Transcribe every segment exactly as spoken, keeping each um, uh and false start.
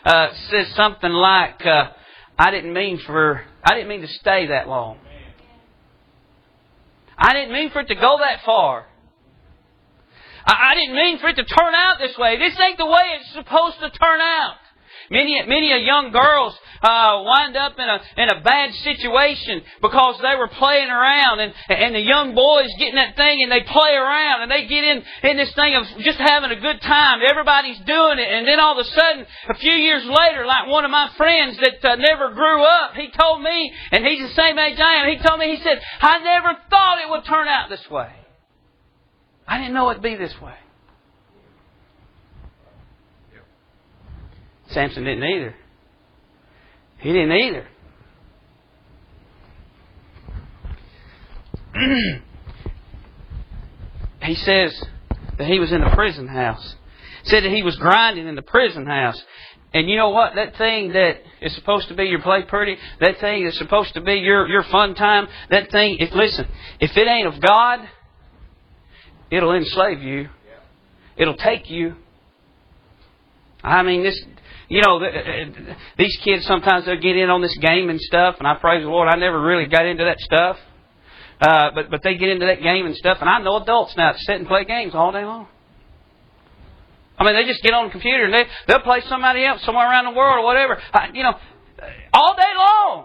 uh, says something like, uh, I didn't mean for, I didn't mean to stay that long. I didn't mean for it to go that far. I, I didn't mean for it to turn out this way. This ain't the way it's supposed to turn out. Many, many a young girls uh, wind up in a in a bad situation because they were playing around, and and the young boys get in that thing and they play around and they get in in this thing of just having a good time. Everybody's doing it, and then all of a sudden, a few years later, like one of my friends that uh, never grew up, he told me, and he's the same age I am. He told me, he said, "I never thought it would turn out this way. I didn't know it'd be this way." Samson didn't either. He didn't either. He says that he was in the prison house. Said that he was grinding in the prison house. And you know what? That thing that is supposed to be your play pretty, that thing that's supposed to be your, your fun time, that thing, if listen, if it ain't of God, it'll enslave you. It'll take you. I mean, this... You know, these kids sometimes they'll get in on this game and stuff, and I praise the Lord, I never really got into that stuff. Uh, but but they get into that game and stuff, and I know adults now that sit and play games all day long. I mean, they just get on the computer and they they'll play somebody else somewhere around the world or whatever. I, you know, all day long.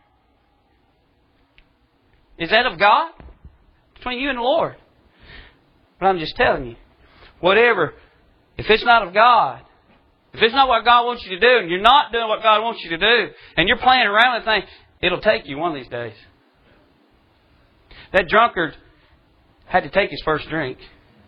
Is that of God? Between you and the Lord. But I'm just telling you, whatever, if it's not of God. If it's not what God wants you to do, and you're not doing what God wants you to do, and you're playing around with things, it'll take you one of these days. That drunkard had to take his first drink.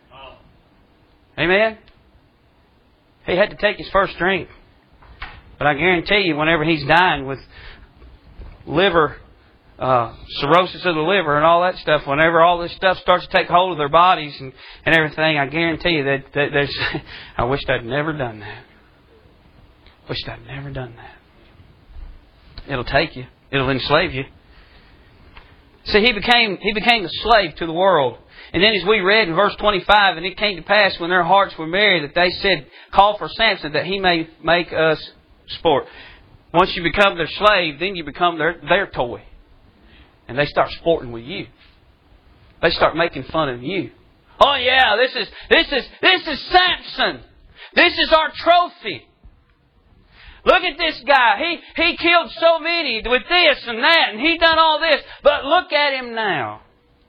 Amen? He had to take his first drink. But I guarantee you, whenever he's dying with liver, uh, cirrhosis of the liver and all that stuff, whenever all this stuff starts to take hold of their bodies and, and everything, I guarantee you that, that there's, I wished I'd never done that. Wished I'd never done that. It'll take you. It'll enslave you. See, he became he became a slave to the world. And then as we read in verse twenty-five, and it came to pass when their hearts were merry that they said, "Call for Samson that he may make us sport." Once you become their slave, then you become their, their toy. And they start sporting with you. They start making fun of you. Oh yeah, this is this is this is Samson. This is our trophy. Look at this guy. He he killed so many with this and that, and he done all this. But look at him now.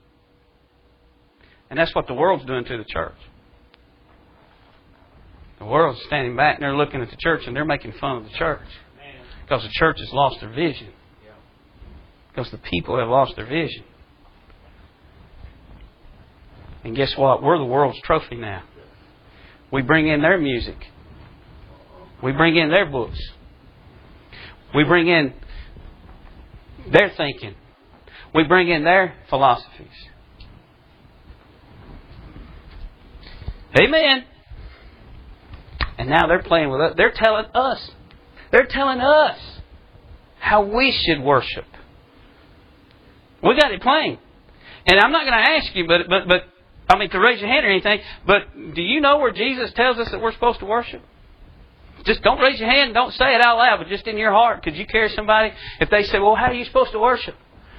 And that's what the world's doing to the church. The world's standing back and they're looking at the church and they're making fun of the church. Because the church has lost their vision. Because the people have lost their vision. And guess what? We're the world's trophy now. We bring in their music. We bring in their books. We bring in their thinking. We bring in their philosophies. Amen. And now they're playing with us. They're telling us. They're telling us how we should worship. We got it plain. And I'm not going to ask you, but but but I mean to raise your hand or anything. But do you know where Jesus tells us that we're supposed to worship? Just don't raise your hand. Don't say it out loud, but just in your heart. Could you carry somebody if they say, "Well, how are you supposed to worship?"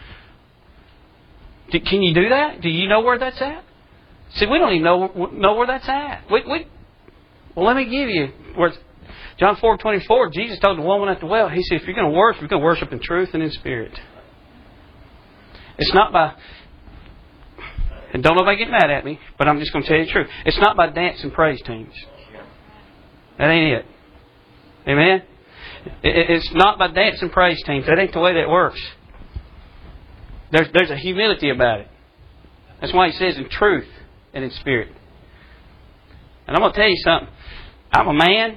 Do, can you do that? Do you know where that's at? See, we don't even know know where that's at. We, we, well, let me give you where John four twenty four. Jesus told the woman at the well. He said, "If you're going to worship, you're going to worship in truth and in spirit." It's not by, and don't nobody get mad at me, but I'm just going to tell you the truth. It's not by dance and praise teams. That ain't it. Amen? It's not by dance and praise teams. That ain't the way that works. There's, there's a humility about it. That's why he says in truth and in spirit. And I'm going to tell you something. I'm a man,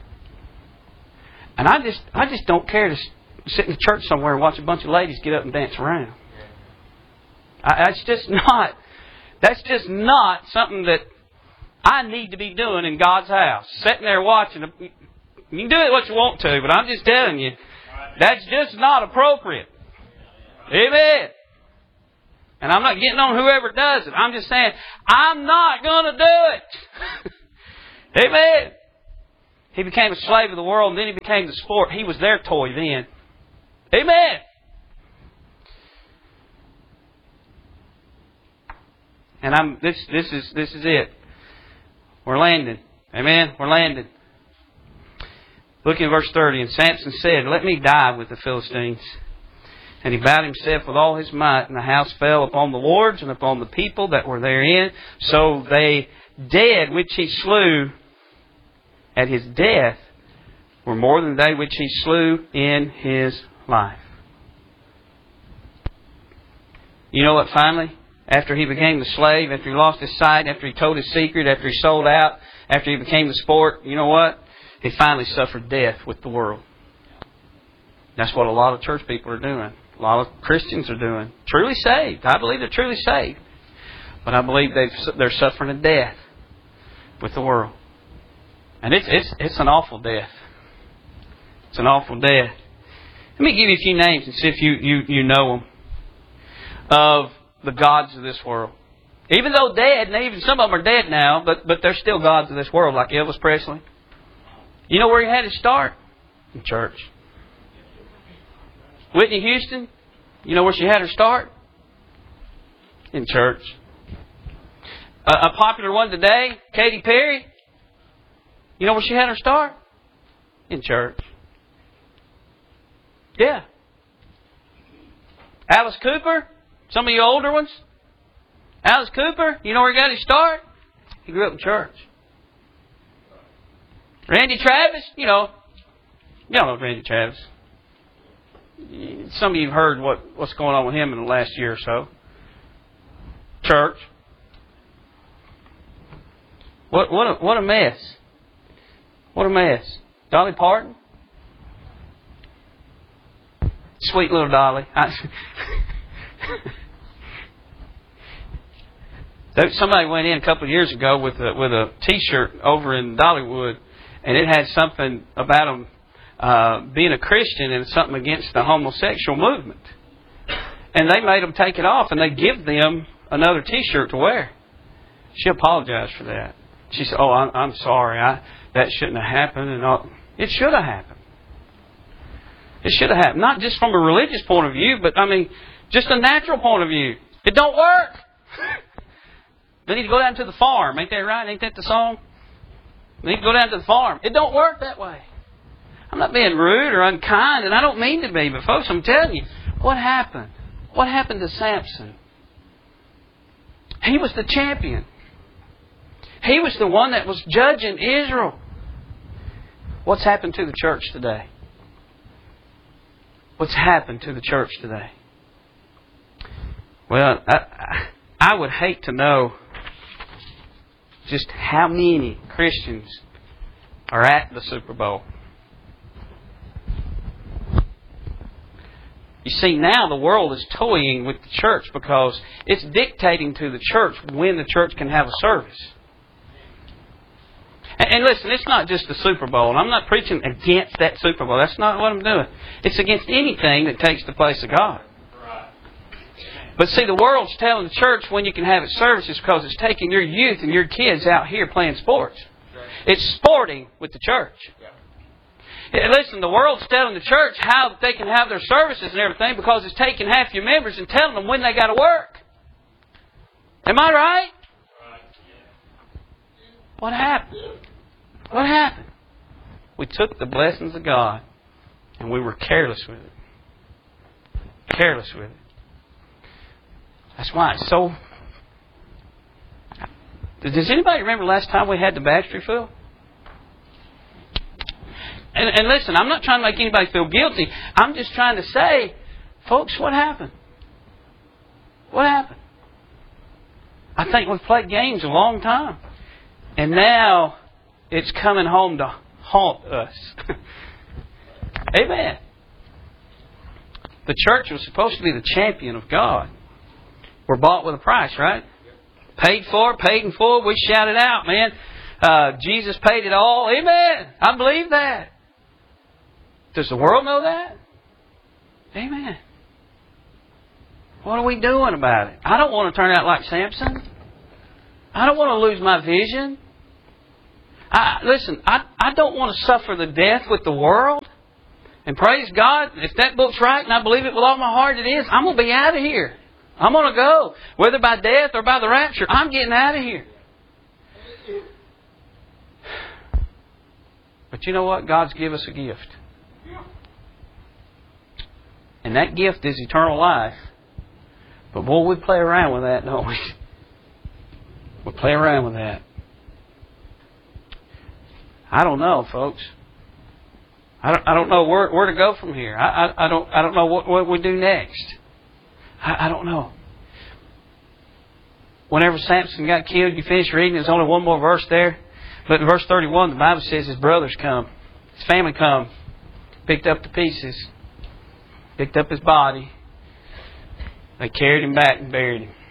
and I just I just don't care to sit in the church somewhere and watch a bunch of ladies get up and dance around. I, that's just not. That's just not something that I need to be doing in God's house. Sitting there watching. You can do it what you want to, but I'm just telling you, that's just not appropriate. Amen. And I'm not getting on whoever does it. I'm just saying, I'm not going to do it. Amen. He became a slave of the world, and then he became the sport. He was their toy then. Amen. And I'm this this is this is it. We're landing. Amen. We're landing. Look in verse thirty. And Samson said, "Let me die with the Philistines." And he bowed himself with all his might, and the house fell upon the lords and upon the people that were therein. So they dead which he slew at his death were more than they which he slew in his life. You know what finally? After he became the slave, after he lost his sight, after he told his secret, after he sold out, after he became the sport, you know what? He finally suffered death with the world. That's what a lot of church people are doing. A lot of Christians are doing. Truly saved. I believe they're truly saved. But I believe they've, they're suffering a death with the world. And it's, it's, it's an awful death. It's an awful death. Let me give you a few names and see if you, you, you know them. Of the gods of this world. Even though dead, and even some of them are dead now, but, but they're still gods of this world, like Elvis Presley. You know where he had his start? In church. Whitney Houston, you know where she had her start? In church. A, a popular one today, Katy Perry, you know where she had her start? In church. Yeah. Alice Cooper, some of you older ones. Alice Cooper, you know where he got his start? He grew up in church. Randy Travis, you know, y'all know Randy Travis. Some of you have heard what, what's going on with him in the last year or so. Church. What what a, what a mess. What a mess. Dolly Parton. Sweet little Dolly. I, somebody went in a couple of years ago with a, with a T-shirt over in Dollywood, and it had something about them uh, being a Christian and something against the homosexual movement. And they made them take it off, and they give them another T-shirt to wear. She apologized for that. She said, "Oh, I'm, I'm sorry. I, that shouldn't have happened." And all. It should have happened. It should have happened. Not just from a religious point of view, but I mean, just a natural point of view. It don't work. They need to go down to the farm. Ain't that right? Ain't that the song? They need to go down to the farm. It don't work that way. I'm not being rude or unkind, and I don't mean to be, but folks, I'm telling you, what happened? What happened to Samson? He was the champion. He was the one that was judging Israel. What's happened to the church today? What's happened to the church today? Well, I, I would hate to know just how many Christians are at the Super Bowl. You see, now the world is toying with the church because it's dictating to the church when the church can have a service. And listen, it's not just the Super Bowl. And I'm not preaching against that Super Bowl. That's not what I'm doing. It's against anything that takes the place of God. But see, the world's telling the church when you can have its services because it's taking your youth and your kids out here playing sports. It's sporting with the church. Listen, the world's telling the church how they can have their services and everything because it's taking half your members and telling them when they got to work. Am I right? What happened? What happened? We took the blessings of God and we were careless with it. Careless with it. That's why it's so... Does anybody remember the last time we had the baptistry full? And, and listen, I'm not trying to make anybody feel guilty. I'm just trying to say, folks, what happened? What happened? I think we've played games a long time. And now it's coming home to haunt us. Amen. The church was supposed to be the champion of God. We're bought with a price, right? Paid for, paid in full. We shout it out, man. Uh, Jesus paid it all. Amen. I believe that. Does the world know that? Amen. What are we doing about it? I don't want to turn out like Samson. I don't want to lose my vision. I, listen, I, I don't want to suffer the death with the world. And praise God, if that book's right, and I believe it with all my heart it is, I'm going to be out of here. I'm going to go. Whether by death or by the rapture, I'm getting out of here. But you know what? God's given us a gift. And that gift is eternal life. But boy, we play around with that, don't we? We play around with that. I don't know, folks. I don't, I don't know where, where to go from here. I, I, I don't I don't know what, what we do next. I, I don't know. Whenever Samson got killed, you finish reading, there's only one more verse there. But in verse thirty-one, the Bible says his brothers come. His family come. Picked up the pieces. Picked up his body. They carried him back and buried him.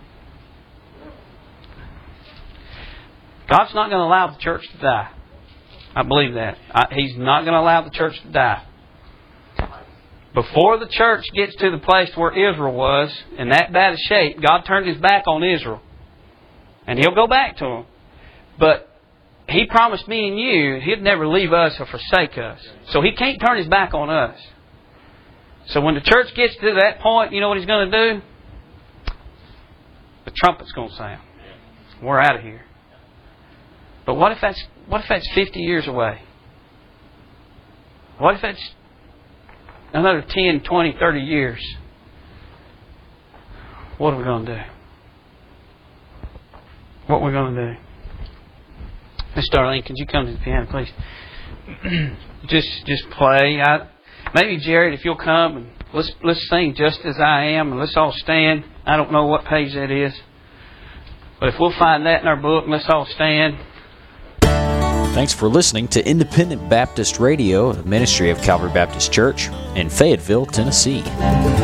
God's not going to allow the church to die. I believe that. I, he's not going to allow the church to die. Before the church gets to the place where Israel was, in that bad a shape, God turned His back on Israel. And He'll go back to them. But He promised me and you He'd never leave us or forsake us. So He can't turn His back on us. So when the church gets to that point, you know what He's going to do? The trumpet's going to sound. We're out of here. But what if that's what if that's fifty years away? What if that's another ten, twenty, thirty years? What are we going to do? What are we going to do? Miss Darlene, could you come to the piano, please? just just play. I, maybe Jared, if you'll come and let's let's sing Just As I Am, and let's all stand. I don't know what page that is, but if we'll find that in our book, let's all stand. Thanks for listening to Independent Baptist Radio, the ministry of Calvary Baptist Church in Fayetteville, Tennessee.